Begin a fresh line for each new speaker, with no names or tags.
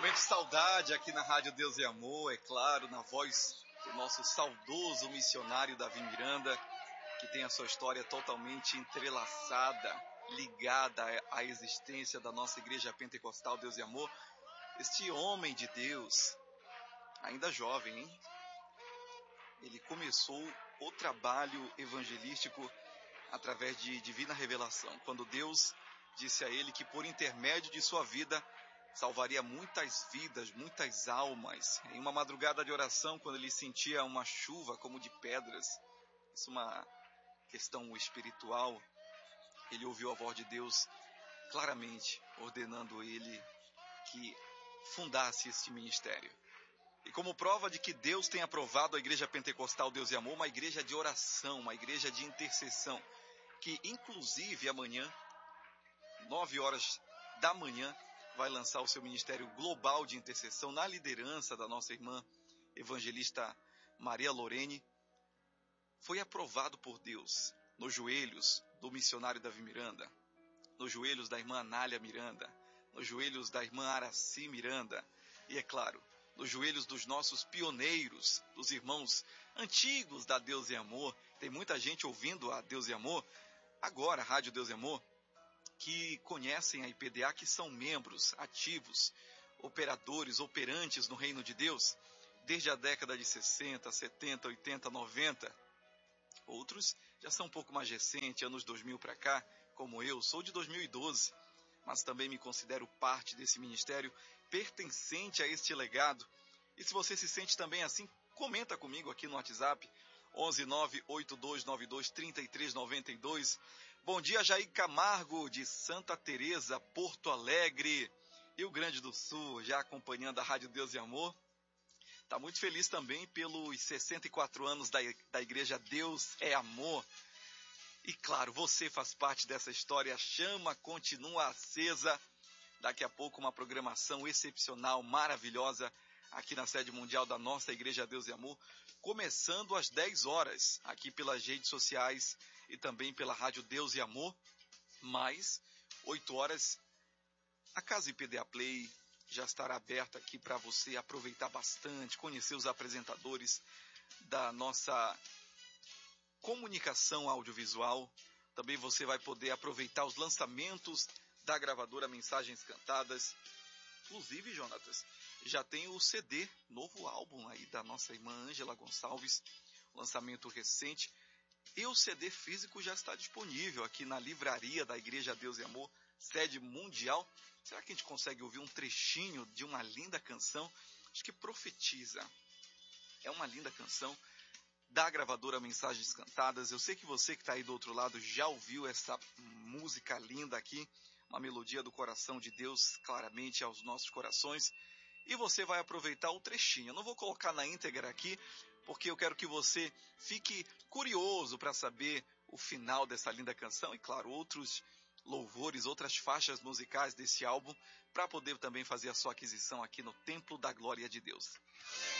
Momento de saudade aqui na Rádio Deus e Amor, é claro, na voz do nosso saudoso missionário Davi Miranda, que tem a sua história totalmente entrelaçada, ligada à existência da nossa Igreja Pentecostal Deus e Amor. Este homem de Deus, ainda jovem, hein? Ele começou o trabalho evangelístico através de divina revelação, quando Deus disse a ele que por intermédio de sua vida salvaria muitas vidas, muitas almas. Em uma madrugada de oração, quando ele sentia uma chuva como de pedras, isso é uma questão espiritual, ele ouviu a voz de Deus claramente ordenando ele que fundasse este ministério. E como prova de que Deus tem aprovado a Igreja Pentecostal Deus e Amor, uma igreja de oração, uma igreja de intercessão, que inclusive amanhã, 9 horas da manhã, vai lançar o seu ministério global de intercessão na liderança da nossa irmã evangelista Maria Lorene, foi aprovado por Deus nos joelhos do missionário Davi Miranda, nos joelhos da irmã Anália Miranda, nos joelhos da irmã Araci Miranda e, é claro, nos joelhos dos nossos pioneiros, dos irmãos antigos da Deus e Amor. Tem muita gente ouvindo a Deus e Amor, agora a Rádio Deus e Amor, que conhecem a IPDA, que são membros ativos, operadores, operantes no reino de Deus, desde a década de 60, 70, 80, 90. Outros já são um pouco mais recentes, anos 2000 para cá, como eu, sou de 2012, mas também me considero parte desse ministério, pertencente a este legado. E se você se sente também assim, comenta comigo aqui no WhatsApp, 11982923392. Bom dia, Jair Camargo, de Santa Teresa, Porto Alegre, Rio Grande do Sul, já acompanhando a Rádio Deus e Amor. Está muito feliz também pelos 64 anos da Igreja Deus é Amor. E claro, você faz parte dessa história, a chama continua acesa. Daqui a pouco uma programação excepcional, maravilhosa, aqui na sede mundial da nossa Igreja Deus e Amor, começando às 10 horas, aqui pelas redes sociais e também pela Rádio Deus e Amor, mais 8 horas, a Casa IPDA Play já estará aberta aqui para você aproveitar bastante, conhecer os apresentadores da nossa comunicação audiovisual. Também você vai poder aproveitar os lançamentos da gravadora Mensagens Cantadas. Inclusive, Jonatas, já tem o CD, novo álbum aí da nossa irmã Ângela Gonçalves, lançamento recente. E o CD físico já está disponível aqui na livraria da Igreja Deus e Amor, sede mundial. Será que a gente consegue ouvir um trechinho de uma linda canção? Acho que profetiza. É uma linda canção da gravadora Mensagens Cantadas. Eu sei que você que está aí do outro lado já ouviu essa música linda aqui, uma melodia do coração de Deus claramente aos nossos corações. E você vai aproveitar o trechinho. Eu não vou colocar na íntegra aqui, porque eu quero que você fique curioso para saber o final dessa linda canção e, claro, outros louvores, outras faixas musicais desse álbum, para poder também fazer a sua aquisição aqui no Templo da Glória de Deus.